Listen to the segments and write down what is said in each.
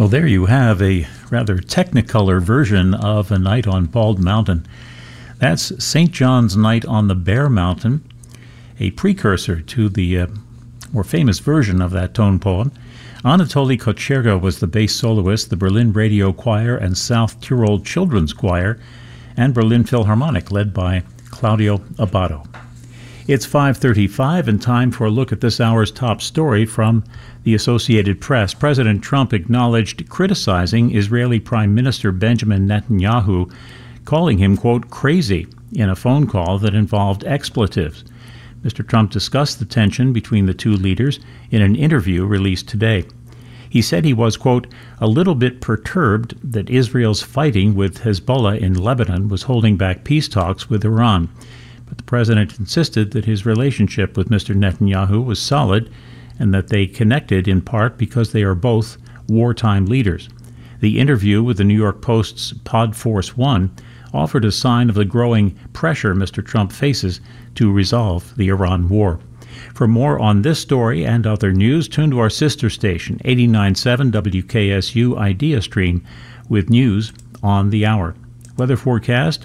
Well, there you have a rather technicolor version of A Night on Bald Mountain. That's St. John's Night on the Bear Mountain, a precursor to the more famous version of that tone poem. Anatoly Kocherga was the bass soloist, the Berlin Radio Choir and South Tyrol Children's Choir, and Berlin Philharmonic, led by Claudio Abbado. It's 5:35 and time for a look at this hour's top story from the Associated Press. President Trump acknowledged criticizing Israeli Prime Minister Benjamin Netanyahu, calling him, quote, crazy in a phone call that involved expletives. Mr. Trump discussed the tension between the two leaders in an interview released today. He said he was, quote, a little bit perturbed that Israel's fighting with Hezbollah in Lebanon was holding back peace talks with Iran. But the president insisted that his relationship with Mr. Netanyahu was solid and that they connected in part because they are both wartime leaders. The interview with the New York Post's Pod Force One offered a sign of the growing pressure Mr. Trump faces to resolve the Iran war. For more on this story and other news, tune to our sister station, 89.7 WKSU Idea Stream, with news on the hour. Weather forecast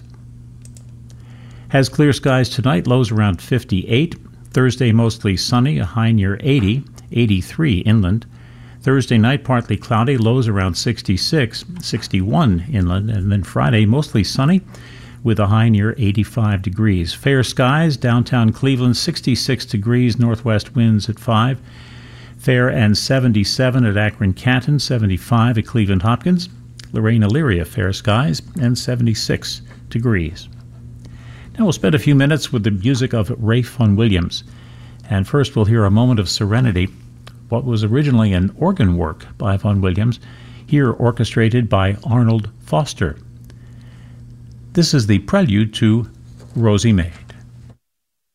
has clear skies tonight, lows around 58. Thursday, mostly sunny, a high near 80, 83 inland. Thursday night, partly cloudy, lows around 66, 61 inland. And then Friday, mostly sunny, with a high near 85 degrees. Fair skies, downtown Cleveland, 66 degrees, northwest winds at 5. Fair and 77 at Akron-Canton, 75 at Cleveland-Hopkins. Lorraine-Elyria, fair skies, and 76 degrees. Now we'll spend a few minutes with the music of Ralph Vaughan Williams. And first we'll hear A Moment of Serenity, what was originally an organ work by Vaughan Williams, here orchestrated by Arnold Foster. This is the prelude to Rosie May.